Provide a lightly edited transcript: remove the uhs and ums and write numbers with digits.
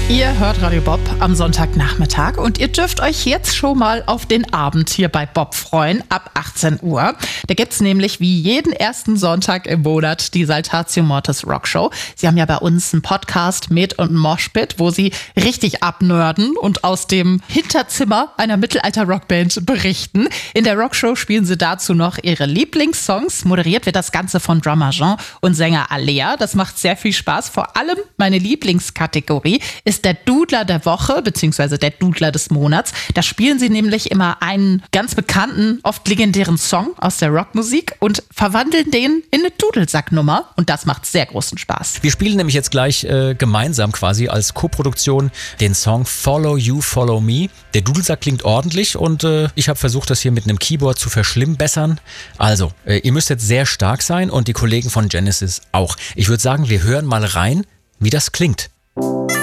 Ihr hört Radio Bob am Sonntagnachmittag und ihr dürft euch jetzt schon mal auf den Abend hier bei Bob freuen, ab 18 Uhr. Da gibt's nämlich wie jeden ersten Sonntag im Monat die Saltatio Mortis Rockshow. Sie haben ja bei uns einen Podcast mit und Moshpit, wo sie richtig abnörden und aus dem Hinterzimmer einer Mittelalter-Rockband berichten. In der Rockshow spielen sie dazu noch ihre Lieblingssongs. Moderiert wird das Ganze von Drummer Jean und Sänger Alea. Das macht sehr viel Spaß. Vor allem meine Lieblingskategorie ist der Dudler der Woche, beziehungsweise der Dudler des Monats. Da spielen sie nämlich immer einen ganz bekannten, oft legendären Song aus der Rockmusik und verwandeln den in eine Dudelsacknummer. Und das macht sehr großen Spaß. Wir spielen nämlich jetzt gleich gemeinsam quasi als Koproduktion den Song Follow You, Follow Me. Der Dudelsack klingt ordentlich und ich habe versucht, das hier mit einem Keyboard zu verschlimmbessern. Also, ihr müsst jetzt sehr stark sein und die Kollegen von Genesis auch. Ich würde sagen, wir hören mal rein, wie das klingt.